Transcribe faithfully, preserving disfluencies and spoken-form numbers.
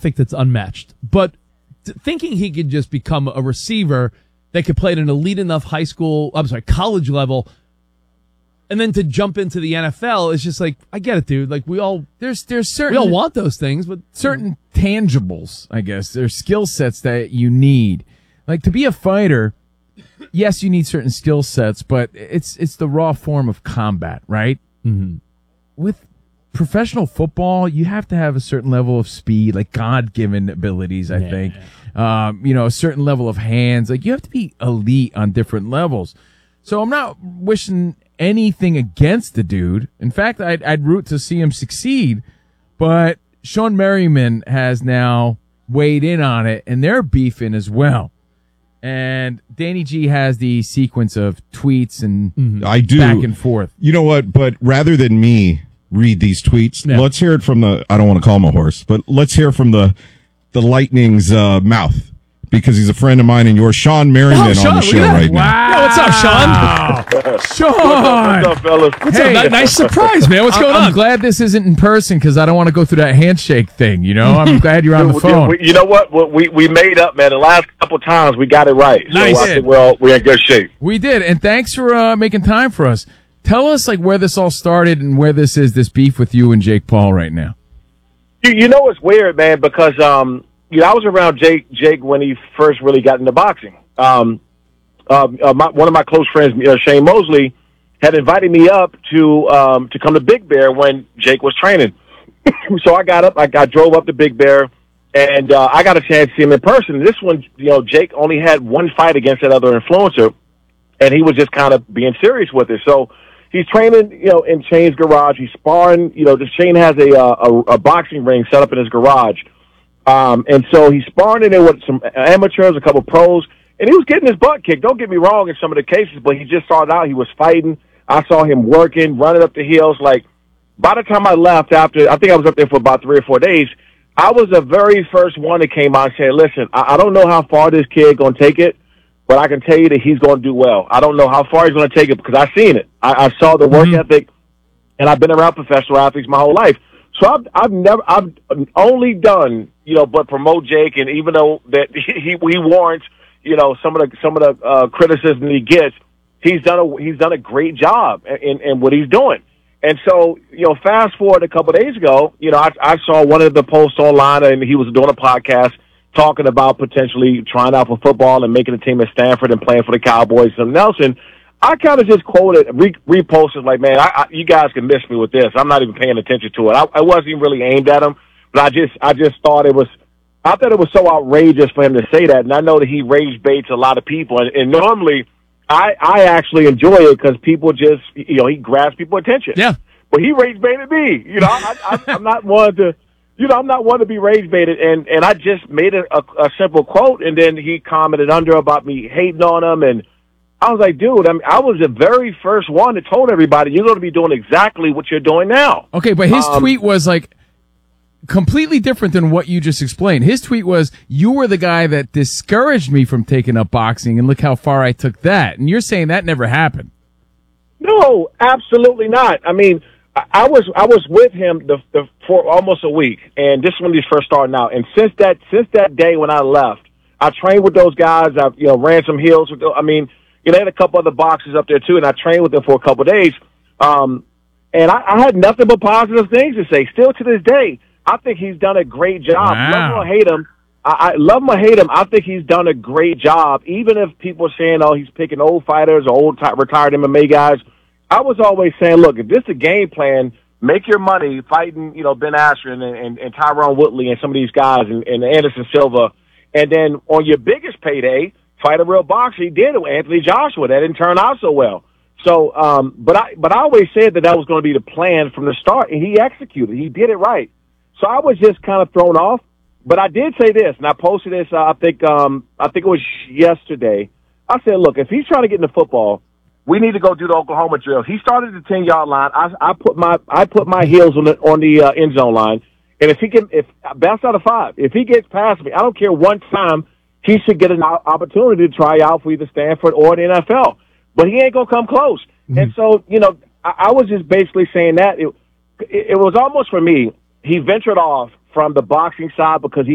ethic that's unmatched. But th- thinking he could just become a receiver that could play at an elite enough high school, I'm sorry, college level, and then to jump into the N F L is just like, I get it, dude. Like we all there's there's certain we all want those things, but certain tangibles, I guess. There's skill sets that you need. Like to be a fighter, yes, you need certain skill sets, but it's it's the raw form of combat, right? Mm-hmm. With professional football, you have to have a certain level of speed, like God-given abilities, I yeah. think. Um, you know, a certain level of hands. Like you have to be elite on different levels. So I'm not wishing anything against the dude. In fact, I'd, I'd root to see him succeed, but Sean Merriman has now weighed in on it, and they're beefing as well. And Danny G has the sequence of tweets and mm-hmm. I do. back and forth. You know what? But rather than me read these tweets, yeah. let's hear it from the, I don't want to call him a horse, but let's hear from the, the Lightning's uh, mouth. Because he's a friend of mine and yours, Sean Merriman, oh, Sean, on the show right wow. now. Yeah, what's up, Sean? Sean! What's up, fellas? What's hey, up? Nice surprise, man. What's going I'm on? glad this isn't in person because I don't want to go through that handshake thing, you know? I'm glad you're on the phone. We, you know what? We we made up, man. The last couple times we got it right. Nice. So I think we're, we're in good shape. We did, and thanks for uh, making time for us. Tell us like where this all started and where this is, this beef with you and Jake Paul right now. You, you know it's weird, man, because um, you know I was around Jake Jake when he first really got into boxing. Um, uh, uh, my, one of my close friends, uh, Shane Mosley, had invited me up to um, to come to Big Bear when Jake was training. So I got up, I, I drove up to Big Bear, and uh, I got a chance to see him in person. This one, you know, Jake only had one fight against that other influencer, and he was just kind of being serious with it. So he's training, you know, in Shane's garage. He's sparring. You know, Shane has a, a a boxing ring set up in his garage, um, and so he's sparring in there with some amateurs, a couple pros, and he was getting his butt kicked. Don't get me wrong in some of the cases, but he just started out. He was fighting. I saw him working, running up the hills. Like by the time I left, after I think I was up there for about three or four days, I was the very first one that came out and said, "Listen, I, I don't know how far this kid gonna take it." But I can tell you that he's going to do well. I don't know how far he's going to take it because I've seen it. I, I saw the work mm-hmm. ethic, and I've been around professional athletes my whole life. So I've, I've never, I've only done, you know, but promote Jake. And even though that he, he warrants, you know, some of the some of the uh, criticism he gets, he's done a he's done a great job in, in what he's doing. And so, you know, fast forward a couple of days ago, you know, I, I saw one of the posts online, and he was doing a podcast talking about potentially trying out for football and making a team at Stanford and playing for the Cowboys and Nelson. I kind of just quoted, re- reposted like, man, I, I, you guys can miss me with this. I'm not even paying attention to it. I, I wasn't even really aimed at him, but I just, I just thought it was, I thought it was so outrageous for him to say that. And I know that he rage baits a lot of people. And, and normally I, I actually enjoy it because people just, you know, he grabs people's attention. Yeah. But he rage baited me. You know, I, I, I'm not one to, You know, I'm not one to be rage baited, and, and I just made a, a, a simple quote, and then he commented under about me hating on him, and I was like, dude, I mean, I was the very first one that told everybody you're going to be doing exactly what you're doing now. Okay, but his um, tweet was like completely different than what you just explained. His tweet was, you were the guy that discouraged me from taking up boxing, and look how far I took that. And you're saying that never happened. No, absolutely not. I mean, I was I was with him the, the, for almost a week, and this is when he first starting out. And since that since that day when I left, I trained with those guys. I you know ran some hills with. The, I mean, you know, they had a couple other boxes up there too, and I trained with them for a couple of days. Um, and I, I had nothing but positive things to say. Still to this day, I think he's done a great job. Wow. Love him or hate him, I, I love him or hate him. I think he's done a great job. Even if people are saying, "Oh, he's picking old fighters or old t- retired M M A guys." I was always saying, look, if this is a game plan, make your money fighting, you know, Ben Askren and, and, and Tyron Woodley and some of these guys and, and Anderson Silva. And then on your biggest payday, fight a real boxer. He did it with Anthony Joshua. That didn't turn out so well. So, um, but I, but I always said that that was going to be the plan from the start, and he executed. He did it right. So I was just kind of thrown off. But I did say this, and I posted this, uh, I think, um, I think it was yesterday. I said, look, if he's trying to get into football, we need to go do the Oklahoma drill. He started the ten yard line. I, I put my I put my heels on the on the uh, end zone line, and if he can, if best out of five, if he gets past me, I don't care one time, he should get an opportunity to try out for either Stanford or the N F L. But he ain't gonna come close. Mm-hmm. And so, you know, I, I was just basically saying that it, it, it was almost for me. He ventured off from the boxing side because he